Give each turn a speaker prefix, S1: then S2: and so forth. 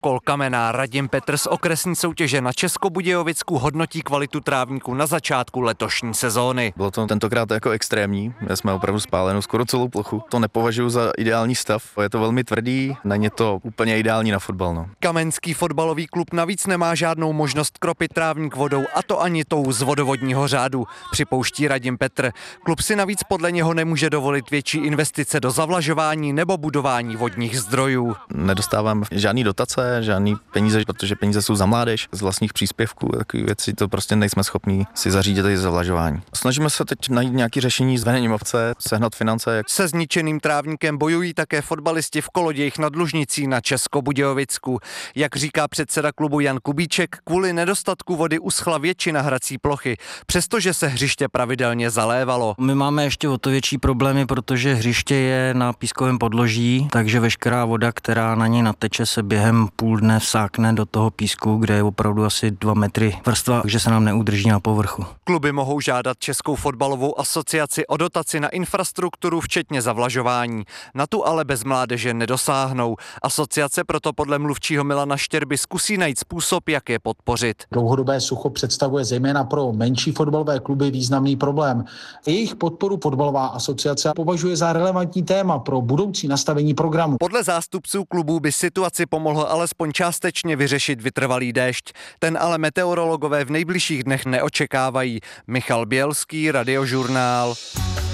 S1: Kolkamená Radim Petr z okresní soutěže na Českobudějovicku hodnotí kvalitu trávníku na začátku letošní sezóny.
S2: Bylo to tentokrát jako extrémní, my jsme opravdu spálenou skoro celou plochu. To nepovažuji za ideální stav, je to velmi tvrdý, není to úplně ideální na fotbal. No.
S1: Kamenský fotbalový klub navíc nemá žádnou možnost kropit trávník vodou, a to ani tou z vodovodního řádu, připouští Radim Petr. Klub si navíc podle něho nemůže dovolit větší investice do zavlažování nebo budování vodních zdrojů.
S2: Nedostávám žádný dotace, žádný peníze, protože peníze jsou za mládež, z vlastních příspěvků, takové věci, to prostě nejsme schopní si zařídit i zavlažování. Snažíme se teď najít nějaké řešení s vedením obce, sehnat finance.
S1: Se zničeným trávníkem bojují také fotbalisti v Kolodějích nad Lužnicí na Českobudějovicku. Jak říká předseda klubu Jan Kubíček, kvůli nedostatku vody uschla většina hrací plochy, přestože se hřiště pravidelně zalévalo.
S3: My máme ještě o to větší problémy, protože hřiště je na pískovém podloží, takže veškerá voda, která na něj nateče, se během půl dne vsákne do toho písku, kde je opravdu asi 2 metry vrstva, takže se nám neudrží na povrchu.
S1: Kluby mohou žádat Českou fotbalovou asociaci o dotaci na infrastrukturu, včetně zavlažování. Na tu ale bez mládeže nedosáhnou. Asociace proto podle mluvčího Milana Štěrby zkusí najít způsob, jak je podpořit.
S4: Dlouhodobé sucho představuje zejména pro menší fotbalové kluby významný problém. Jejich podporu fotbalová asociace považuje za relevantní téma pro budoucí nastavení programu.
S1: Podle zástupců klubů by situaci pomohl alespoň částečně vyřešit vytrvalý déšť. Ten ale meteorologové v nejbližších dnech neočekávají. Michal Bělský, Radiožurnál.